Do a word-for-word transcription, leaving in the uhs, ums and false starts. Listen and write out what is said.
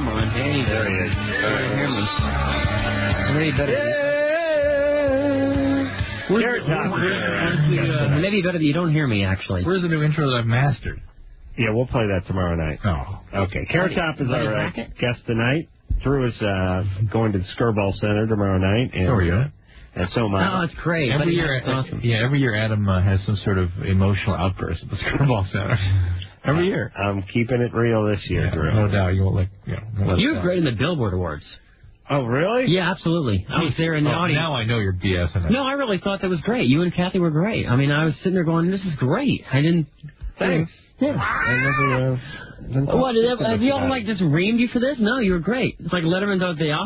Come on, hey. There he is. All right. Hear me. Maybe better. Carrot Top. Uh, maybe better that you don't hear me, actually. Where's the new intro that I've mastered? Yeah, we'll play that tomorrow night. Oh. Okay. Carrot Top is Buddy our uh, Hackett? guest tonight. Drew is uh, going to the Skirball Center tomorrow night. And, So are you? And so am I. Oh, it's great. Every Buddy year, Hackett's awesome. yeah, every year Adam uh, has some sort of emotional outburst at the Skirball Center. Every year. I'm keeping it real this year, Yeah, Drew. no doubt. You won't let, you know, won't let You it were down. great in the Billboard Awards. Oh, really? Yeah, absolutely. I was there in the Oh, audience. now I know you're BSing it. No, I really thought that was great. You and Kathy were great. I mean, I was sitting there going, this is great. I didn't... Thanks. Yeah. I never, uh, What, have you all, like, just reamed you for this? No, you were great. It's like Letterman does the